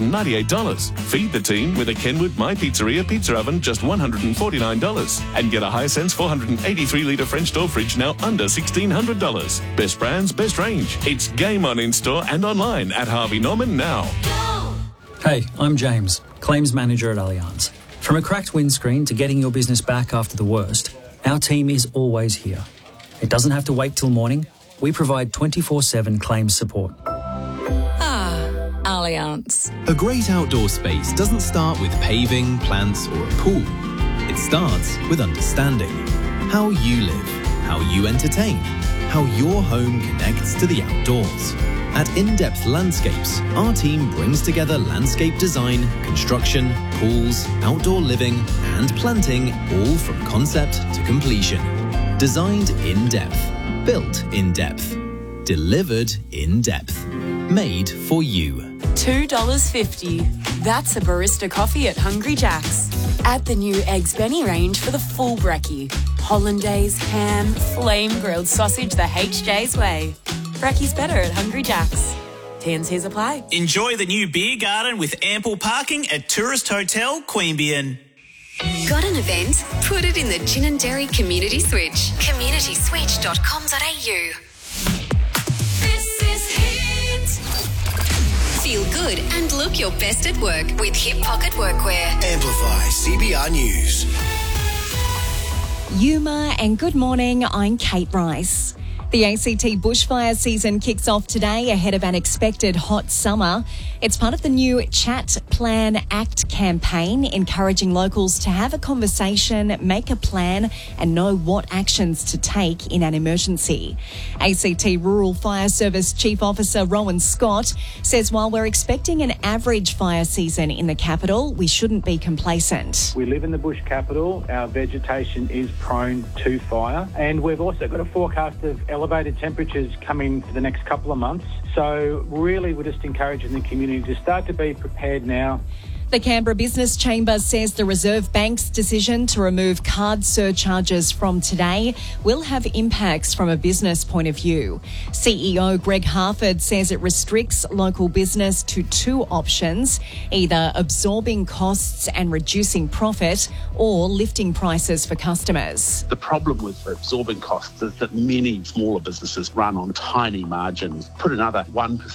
$198. Feed the team with a Kenwood My Pizzeria pizza oven, just $149. And get a Hisense 483-litre French door fridge now under $1,600. Best brands, best range. It's game on in-store and online at Harvey Norman now. Hey, I'm James, Claims Manager at Allianz. From a cracked windscreen to getting your business back after the worst, our team is always here. It doesn't have to wait till morning. We provide 24/7 claims support. Allianz. A great outdoor space doesn't start with paving, plants or a pool. It starts with understanding how you live, how you entertain, how your home connects to the outdoors. At In-Depth Landscapes, our team brings together landscape design, construction, pools, outdoor living and planting, all from concept to completion. Designed in depth, built in depth, delivered in depth, made for you. $2.50. That's a barista coffee at Hungry Jack's. Add the new Eggs Benny range for the full brekkie. Hollandaise, ham, flame-grilled sausage the HJ's way. Brekkie's better at Hungry Jack's. T&Cs apply. Enjoy the new beer garden with ample parking at Tourist Hotel Queanbeyan. Got an event? Put it in the Gin and Dairy Community Switch. communityswitch.com.au. This is Hit. Feel good and look your best at work with Hip Pocket Workwear. Amplify CBR News. Yuma and good morning, I'm Kate Rice. The ACT bushfire season kicks off today ahead of an expected hot summer. It's part of the new Chat, Plan, Act campaign, encouraging locals to have a conversation, make a plan and know what actions to take in an emergency. ACT Rural Fire Service Chief Officer Rowan Scott says while we're expecting an average fire season in the capital, we shouldn't be complacent. We live in the bush capital. Our vegetation is prone to fire, and we've also got a forecast of elevated temperatures coming for the next couple of months. So really we're just encouraging the community to start to be prepared now. The Canberra Business Chamber says the Reserve Bank's decision to remove card surcharges from today will have impacts from a business point of view. CEO Greg Harford says it restricts local business to two options, either absorbing costs and reducing profit or lifting prices for customers. The problem with absorbing costs is that many smaller businesses run on tiny margins. Put another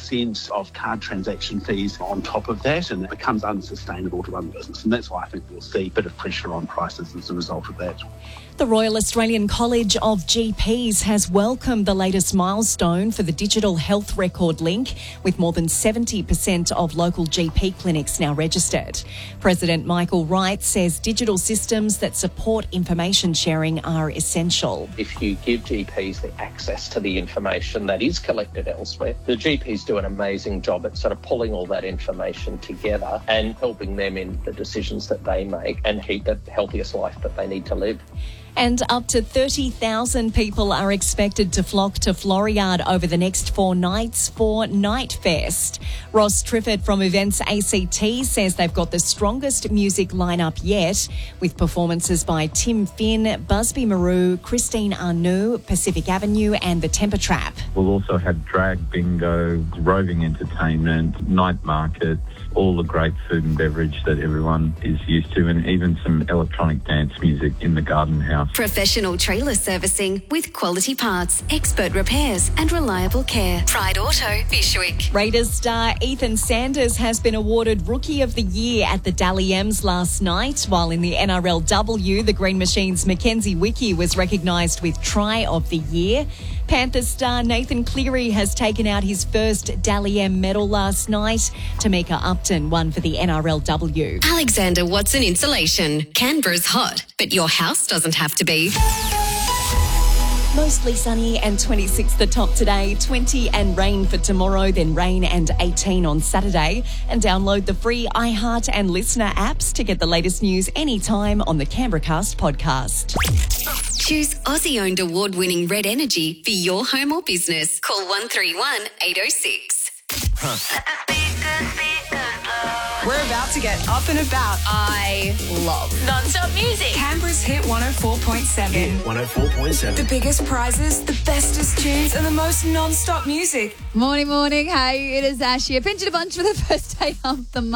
1% of card transaction fees on top of that and it becomes unsustainable to run the business, and that's why I think we'll see a bit of pressure on prices as a result of that. The Royal Australian College of GPs has welcomed the latest milestone for the digital health record link, with more than 70% of local GP clinics now registered. President Michael Wright says digital systems that support information sharing are essential. If you give GPs the access to the information that is collected elsewhere, the GPs do an amazing job at sort of pulling all that information together and helping them in the decisions that they make and keep the healthiest life that they need to live. And up to 30,000 people are expected to flock to Floriade over the next 4 nights for Night Fest. Ross Triffett from Events ACT says they've got the strongest music lineup yet, with performances by Tim Finn, Busby Maru, Christine Arnoux, Pacific Avenue and the Temper Trap. We'll also have drag bingo, roving entertainment, night markets, all the great food and beverage that everyone is used to, and even some electronic dance music in the Garden House. Professional trailer servicing with quality parts, expert repairs and reliable care. Pride Auto, Bishwick. Raiders star Ethan Sanders has been awarded Rookie of the Year at the Dally M's last night, while in the NRLW, the Green Machine's Mackenzie Wickie was recognised with Try of the Year. Panthers star Nathan Cleary has taken out his first Dally M medal last night. Tamika Upton won for the NRLW. Alexander Watson Insulation. Canberra's hot, but your house doesn't have to be. Mostly sunny and 26 the top today, 20 and rain for tomorrow, then rain and 18 on Saturday. And download the free iHeart and Listener apps to get the latest news anytime on the CanberraCast podcast. Choose Aussie-owned award-winning Red Energy for your home or business. Call 131 806. We're about to get up and about. I love non-stop music. Canberra's Hit 104.7. 104.7. The biggest prizes, the bestest tunes, and the most non-stop music. Morning. Hey, it is Ash here. Pinched a bunch for the first day of the month.